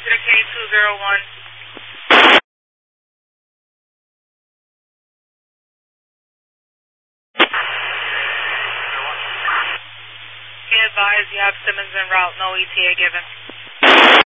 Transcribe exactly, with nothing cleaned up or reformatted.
to the K two zero one. Be advised you have Simmons en route, no E T A given.